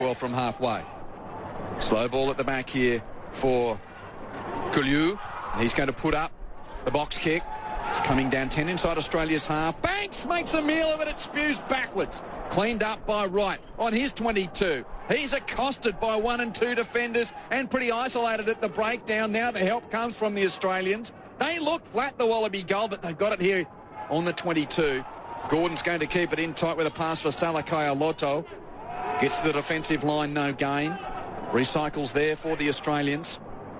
well from halfway. Slow ball at the back here for Couliou. He's going to put up the box kick. It's coming down 10 inside Australia's half. Banks makes a meal of it. It spews backwards. Cleaned up by Wright on his 22. He's accosted by 1 and 2 defenders and pretty isolated at the breakdown. Now the help comes from the Australians. They look flat, the Wallaby goal, but they've got it here on the 22. Gordon's going to keep it in tight with a pass for Salakai Aloto. Gets to the defensive line, no gain. Recycles there for the Australians.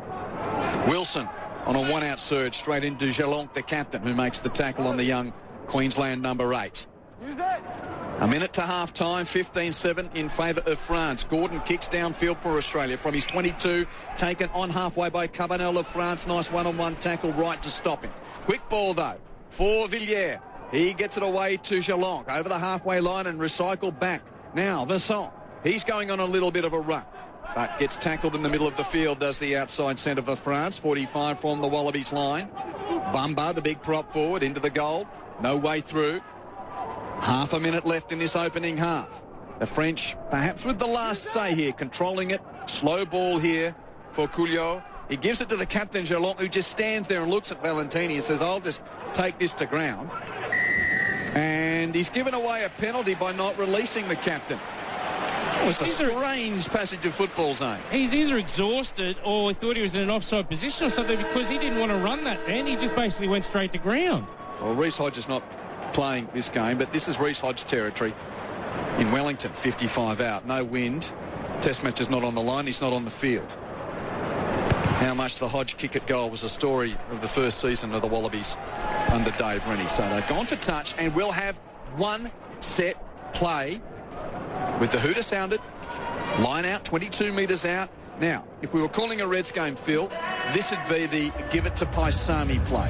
Wilson on a one-out surge straight into Geelong, the captain, who makes the tackle on the young Queensland number 8. A minute to half-time, 15-7 in favour of France. Gordon kicks downfield for Australia from his 22, taken on halfway by Cabanel of France. Nice one-on-one tackle right to stop him. Quick ball, though, for Villiers. He gets it away to Geelong over the halfway line and recycled back. Now, Vincent, he's going on a little bit of a run, but gets tackled in the middle of the field, does the outside centre for France. 45 from the Wallabies line. Bumba, the big prop forward, into the goal. No way through. Half a minute left in this opening half. The French, perhaps with the last say here, controlling it. Slow ball here for Couliou. He gives it to the captain, Geelong, who just stands there and looks at Valentini and says, I'll just take this to ground. And he's given away a penalty by not releasing the captain. It was a strange passage of football zone. He's either exhausted or he thought he was in an offside position or something, because he didn't want to run that then. He just basically went straight to ground. Well, Reece Hodge is not playing this game, but this is Reece Hodge territory in Wellington. 55 out, no wind. Test match is not on the line, he's not on the field. How much the Hodge kick at goal was a story of the first season of the Wallabies under Dave Rennie. So they've gone for touch and will have one set play with the hooter sounded, line out, 22 metres out. Now, if we were calling a Reds game, Phil, this would be the give it to Paisami play.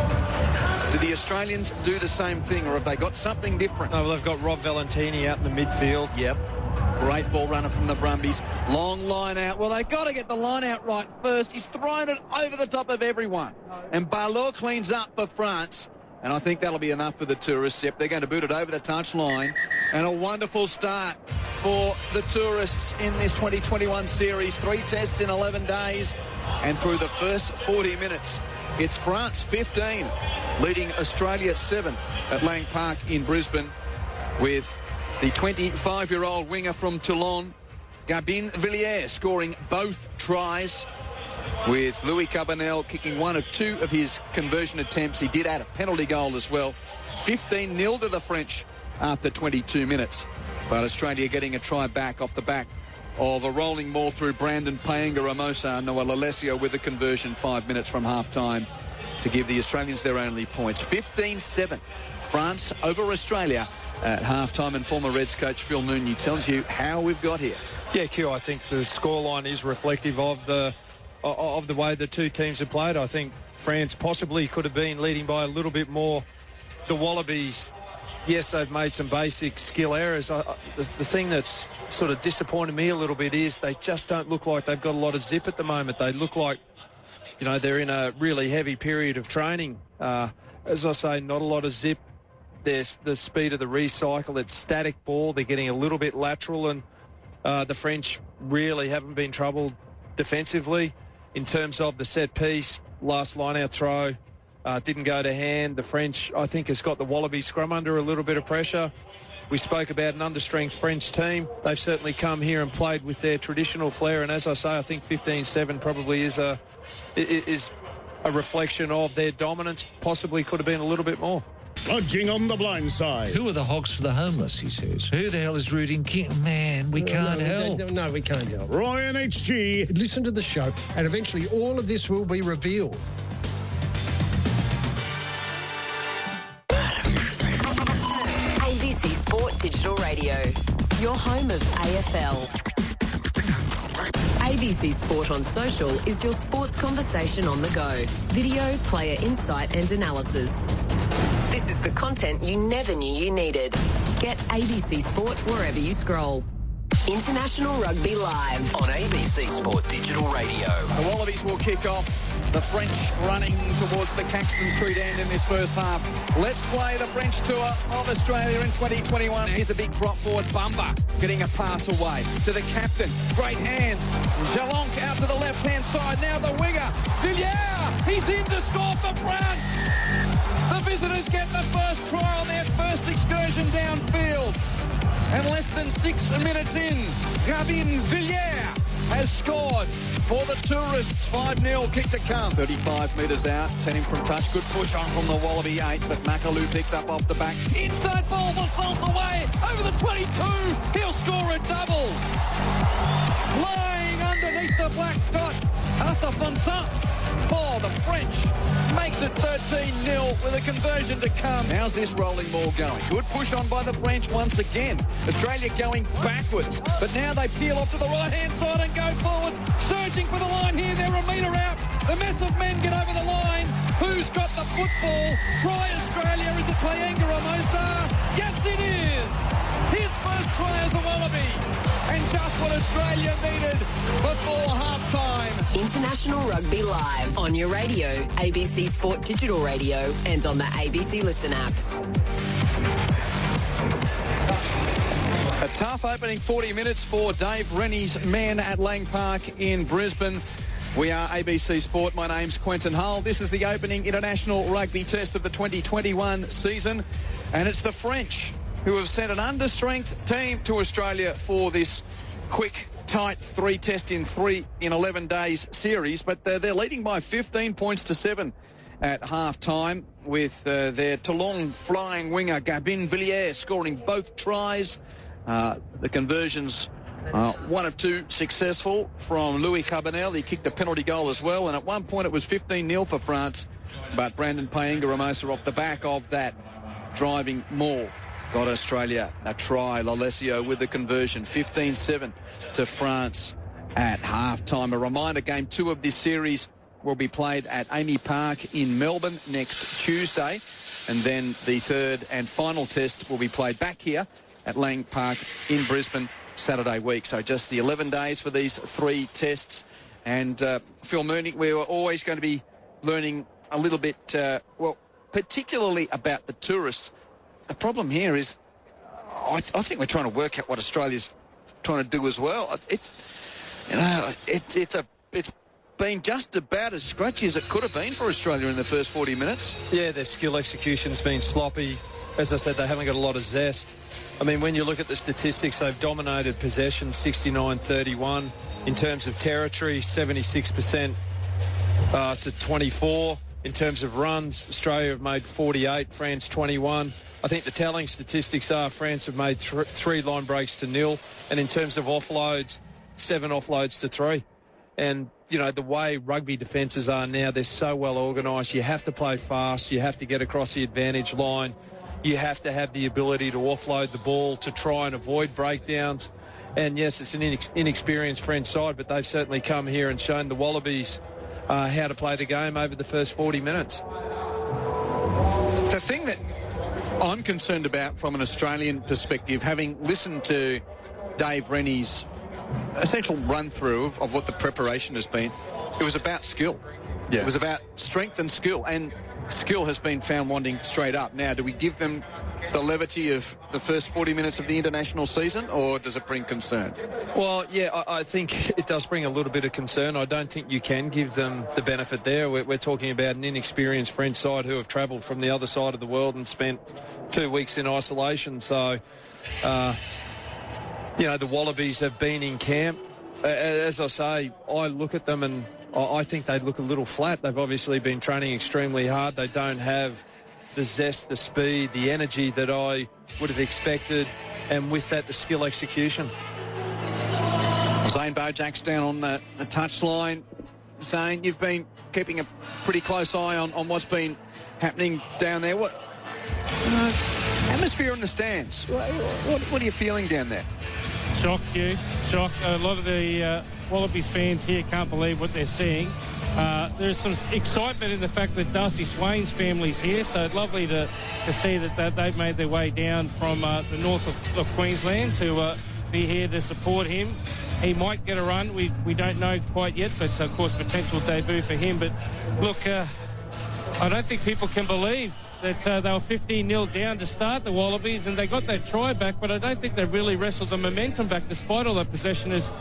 Do the Australians do the same thing, or have they got something different? No, well, they've got Rob Valentini out in the midfield. Yep. Great ball runner from the Brumbies. Long line out. Well, they've got to get the line out right first. He's thrown it over the top of everyone. And Barlow cleans up for France. And I think that'll be enough for the tourists. Yep, they're going to boot it over the touchline. And a wonderful start for the tourists in this 2021 series. 3 tests in 11 days. And through the first 40 minutes, it's France 15, leading Australia 7 at Lang Park in Brisbane, with the 25-year-old winger from Toulon, Gabin Villiers, scoring both tries, with Louis Cabanel kicking 1 of 2 of his conversion attempts. He did add a penalty goal as well. 15-0 to the French after 22 minutes. But Australia getting a try back off the back of a rolling ball through Brandon Paenga-Ramosa. Noel Alessio with the conversion 5 minutes from half-time to give the Australians their only points. 15-7, France over Australia at half-time. And former Reds coach Phil Mooney tells you how we've got here. Yeah, Q, I think the scoreline is reflective of the way the two teams have played. I think France possibly could have been leading by a little bit more. The Wallabies, yes, they've made some basic skill errors. The thing that's sort of disappointed me a little bit is they just don't look like they've got a lot of zip at the moment. They look like, you know, they're in a really heavy period of training. As I say, not a lot of zip. There's the speed of the recycle. It's static ball. They're getting a little bit lateral, and the French really haven't been troubled defensively in terms of the set piece. Last line-out throw didn't go to hand. The French, I think, has got the Wallaby scrum under a little bit of pressure. We spoke about an understrength French team. They've certainly come here and played with their traditional flair. And as I say, I think 15-7 probably is a reflection of their dominance. Possibly could have been a little bit more. Lodging on the blind side. Who are the hogs for the homeless, he says. Who the hell is rooting King? Man, we can't help. No, we can't help. Ryan HG. Listen to the show, and eventually all of this will be revealed. ABC Sport Digital Radio, your home of AFL. ABC Sport on social is your sports conversation on the go. Video, player insight and analysis. This is the content you never knew you needed. Get ABC Sport wherever you scroll. International Rugby Live on ABC Sport Digital Radio. The Wallabies will kick off. The French running towards the Caxton Street end in this first half. Let's play the French tour of Australia in 2021. Here's a big prop forward, Bumba, getting a pass away to the captain. Great hands. Jalonk out to the left-hand side. Now the winger, Villiers. He's in to score for France. The visitors get the first try on their first excursion downfield. And less than 6 minutes in, Gabin Villiers has scored for the tourists. 5-0, kick to come. 35 metres out, 10 in from touch. Good push on from the Wallaby 8, but Makalu picks up off the back. Inside ball, the salts away, over the 22. He'll score a double. Lying underneath the black dot, Arthur Fontaine for the French. Makes it 13-0 with a conversion to come. How's this rolling ball going? Good push on by the French once again. Australia going backwards, but now they peel off to the right-hand side and go forward. Surging for the line here, they're a metre out. The mess of men get over the line. Who's got the football? Try Australia. Is it Paenga Ramosa? Yes, it is. His first try as a Wallaby. And just what Australia needed before half-time. International Rugby Live on your radio, ABC Sport Digital Radio, and on the ABC Listen app. A tough opening 40 minutes for Dave Rennie's men at Lang Park in Brisbane. We are ABC Sport. My name's Quentin Hull. This is the opening international rugby test of the 2021 season. And it's the French who have sent an understrength team to Australia for this quick, tight 3-test in 11 days series. But they're leading by 15 points to 7 at half-time with their Toulon flying winger Gabin Villiers scoring both tries. The conversions, 1 of 2 successful from Louis Carbonell. He kicked a penalty goal as well, and at one point it was 15-0 for France. But Brandon Paenga Ramosa off the back of that driving maul got Australia a try. Lolesio with the conversion, 15-7 to France at half-time. A reminder, game 2 of this series will be played at Amy Park in Melbourne next Tuesday, and then the third and final test will be played back here at Lang Park in Brisbane Saturday week. So just the 11 days for these 3 tests. And Phil Mooney, we were always going to be learning a little bit, particularly about the tourists. The problem here is I think we're trying to work out what Australia's trying to do as well. It's been just about as scratchy as it could have been for Australia in the first 40 minutes. Yeah, their skill execution's been sloppy. As I said, they haven't got a lot of zest. I mean, when you look at the statistics, they've dominated possession, 69-31. In terms of territory, 76% to 24. In terms of runs, Australia have made 48, France 21. I think the telling statistics are France have made 3 line breaks to 0. And in terms of offloads, 7 offloads to 3. And, you know, the way rugby defences are now, they're so well organised. You have to play fast. You have to get across the advantage line. You have to have the ability to offload the ball to try and avoid breakdowns. And, yes, it's an inexperienced French side, but they've certainly come here and shown the Wallabies how to play the game over the first 40 minutes. The thing that I'm concerned about from an Australian perspective, having listened to Dave Rennie's essential run-through of what the preparation has been, it was about skill. Yeah. It was about strength and skill, and skill has been found wanting straight up. Now, do we give them the levity of the first 40 minutes of the international season, or does it bring concern? Well, yeah, I think it does bring a little bit of concern. I don't think you can give them the benefit there. We're talking about an inexperienced French side who have travelled from the other side of the world and spent 2 weeks in isolation. So, you know, the Wallabies have been in camp. As I say, I look at them and I think they look a little flat. They've obviously been training extremely hard. They don't have the zest, the speed, the energy that I would have expected, and with that, the skill execution. Zane Bojak's down on the touchline. Zane, you've been keeping a pretty close eye on what's been happening down there. What atmosphere in the stands? What are you feeling down there? Shock, you. Shock. A lot of the Wallabies fans here can't believe what they're seeing. There's some excitement in the fact that Darcy Swain's family's here, so it's lovely to see that they've made their way down from the north of Queensland to be here to support him. He might get a run. We don't know quite yet, but of course potential debut for him. But look, I don't think people can believe that they were 15-0 down to start, the Wallabies, and they got that try back, but I don't think they've really wrestled the momentum back despite all that possession. As